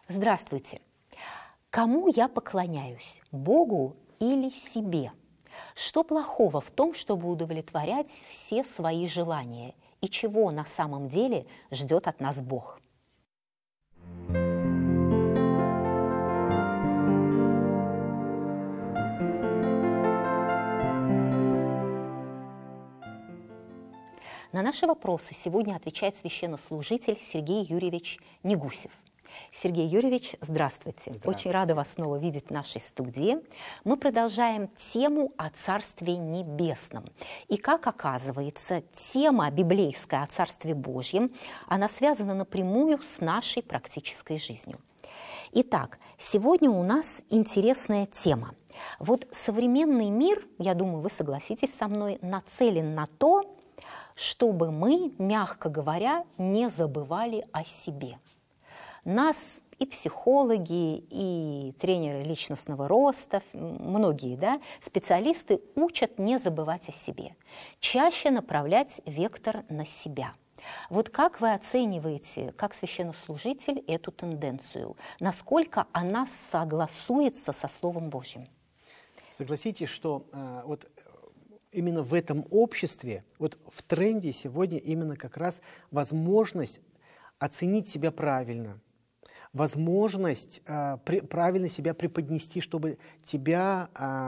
Здравствуйте! Кому я поклоняюсь, Богу или себе? Что плохого в том, чтобы удовлетворять все свои желания? И чего на самом деле ждет от нас Бог? На наши вопросы сегодня отвечает священнослужитель Сергей Юрьевич Негусев. Сергей Юрьевич, здравствуйте. Очень рада вас снова видеть в нашей студии. Мы продолжаем тему о Царстве Небесном. И, как оказывается, тема библейская о Царстве Божьем, она связана напрямую с нашей практической жизнью. Итак, сегодня у нас интересная тема. Вот современный мир, я думаю, вы согласитесь со мной, нацелен на то, чтобы мы, мягко говоря, не забывали о себе. Нас и психологи, и тренеры личностного роста, многие специалисты учат не забывать о себе, чаще направлять вектор на себя. Вот как вы оцениваете, как священнослужитель, эту тенденцию? Насколько она согласуется со Словом Божьим? Согласитесь, что именно в этом обществе, в тренде сегодня именно как раз возможность оценить себя правильно, возможность правильно себя преподнести, чтобы тебя